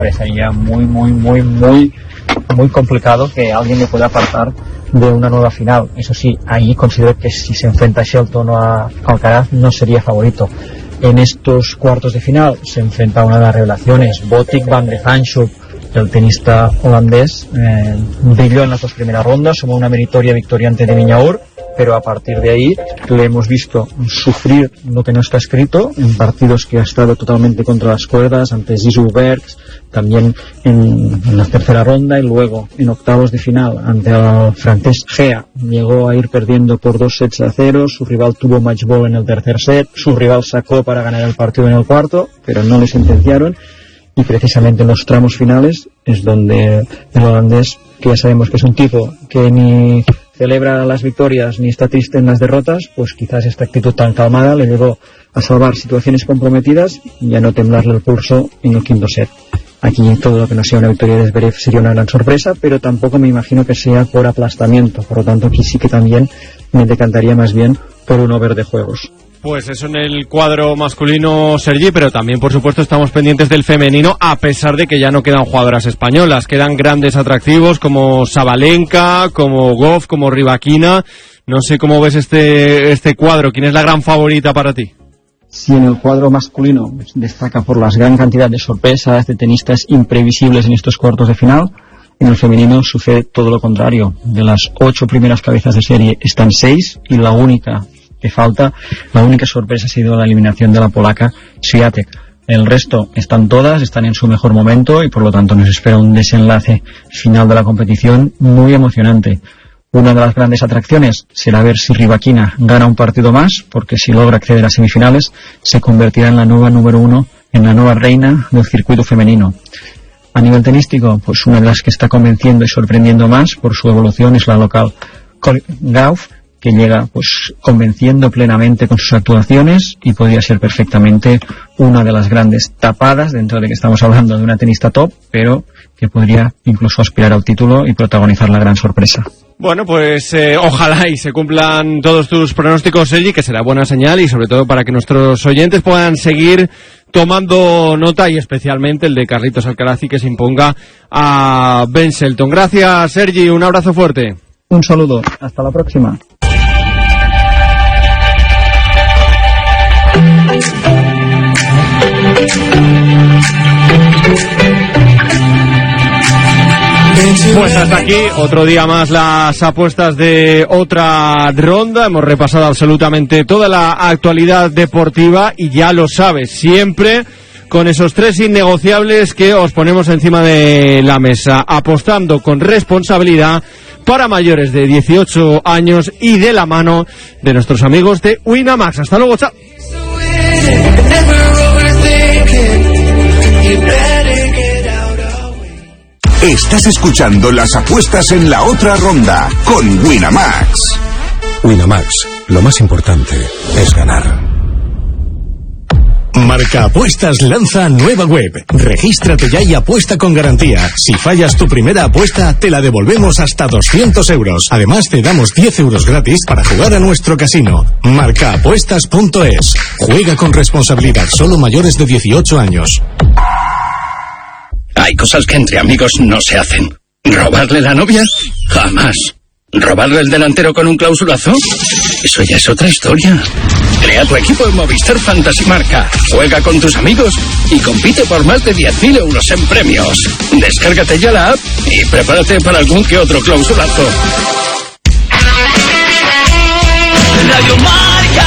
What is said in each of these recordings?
Parecería muy complicado que alguien le pueda apartar de una nueva final. Eso sí, ahí considero que si se enfrenta Shelton o a Alcaraz no sería favorito. En estos cuartos de final se enfrenta a una de las revelaciones, Botic van de Hanshoek, el tenista holandés, brilló en las dos primeras rondas, sumó una meritoria victoria ante de Minaur, pero a partir de ahí le hemos visto sufrir lo que no está escrito en partidos que ha estado totalmente contra las cuerdas, ante Zizou Bergs, también en la tercera ronda, y luego en octavos de final ante el francés Gea llegó a ir perdiendo por 2-0, su rival tuvo match ball en el tercer set, su rival sacó para ganar el partido en el cuarto, pero no le sentenciaron, y precisamente en los tramos finales es donde el holandés, que ya sabemos que es un tipo que ni celebra las victorias ni está triste en las derrotas, pues quizás esta actitud tan calmada le llevó a salvar situaciones comprometidas y a no temblarle el pulso en el quinto set. Aquí todo lo que no sea una victoria de Zverev sería una gran sorpresa, pero tampoco me imagino que sea por aplastamiento, por lo tanto aquí sí que también me decantaría más bien por un over de juegos. Pues eso en el cuadro masculino, Sergi, pero también, por supuesto, estamos pendientes del femenino, a pesar de que ya no quedan jugadoras españolas. Quedan grandes atractivos como Sabalenka, como Goff, como Rybakina. No sé cómo ves este cuadro. ¿Quién es la gran favorita para ti? Si en el cuadro masculino destaca por la gran cantidad de sorpresas, de tenistas imprevisibles en estos cuartos de final, en el femenino sucede todo lo contrario. De las 8 primeras cabezas de serie están 6 y la única sorpresa ha sido la eliminación de la polaca Swiatek. El resto están todas, están en su mejor momento y por lo tanto nos espera un desenlace final de la competición muy emocionante. Una de las grandes atracciones será ver si Rybakina gana un partido más, porque si logra acceder a semifinales se convertirá en la nueva número 1, en la nueva reina del circuito femenino. A nivel tenístico, pues una de las que está convenciendo y sorprendiendo más por su evolución es la local Gauff, que llega pues convenciendo plenamente con sus actuaciones y podría ser perfectamente una de las grandes tapadas, dentro de que estamos hablando de una tenista top, pero que podría incluso aspirar al título y protagonizar la gran sorpresa. Bueno, pues ojalá y se cumplan todos tus pronósticos, Sergi, que será buena señal y sobre todo para que nuestros oyentes puedan seguir tomando nota, y especialmente el de Carlitos Alcaraz, y que se imponga a Ben Shelton. Gracias, Sergi, un abrazo fuerte. Un saludo, hasta la próxima. Pues hasta aquí, otro día más las apuestas de otra ronda. Hemos repasado absolutamente toda la actualidad deportiva y ya lo sabes, siempre con esos 3 innegociables que os ponemos encima de la mesa, apostando con responsabilidad para mayores de 18 años y de la mano de nuestros amigos de Winamax. Hasta luego, chao. Estás escuchando las apuestas en la otra ronda con Winamax. Winamax, lo más importante es ganar. Marca Apuestas lanza nueva web. Regístrate ya y apuesta con garantía. Si fallas tu primera apuesta, te la devolvemos hasta 200 euros. Además, te damos 10 euros gratis para jugar a nuestro casino. Marcaapuestas.es. Juega con responsabilidad, solo mayores de 18 años. Hay cosas que entre amigos no se hacen. ¿Robarle la novia? Jamás. ¿Robarle el delantero con un clausulazo? Eso ya es otra historia. Crea tu equipo en Movistar Fantasy Marca. Juega con tus amigos y compite por más de 10.000 euros en premios. Descárgate ya la app y prepárate para algún que otro clausulazo. Radio Marca.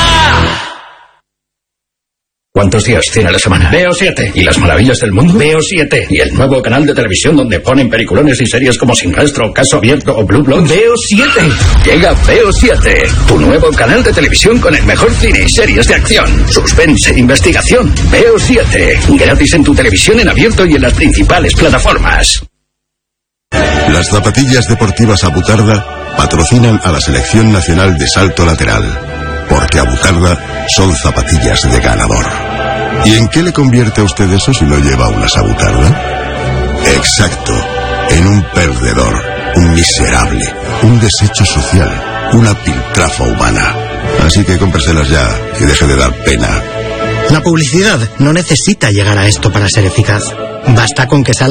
¿Cuántos días tiene la semana? Veo 7. ¿Y las maravillas del mundo? Veo 7. ¿Y el nuevo canal de televisión donde ponen peliculones y series como Sin Rastro, Caso Abierto o Blue Bloods? Veo 7. Llega Veo 7, tu nuevo canal de televisión con el mejor cine y series de acción, suspense e investigación. Veo 7. Gratis en tu televisión en abierto y en las principales plataformas. Las zapatillas deportivas Abutarda patrocinan a la Selección Nacional de Salto Lateral. Porque Abutarda son zapatillas de ganador. ¿Y en qué le convierte a usted eso si no lleva unas Abutarda? Exacto, en un perdedor, un miserable, un desecho social, una piltrafa humana. Así que cómpraselas ya y deje de dar pena. La publicidad no necesita llegar a esto para ser eficaz. Basta con que salga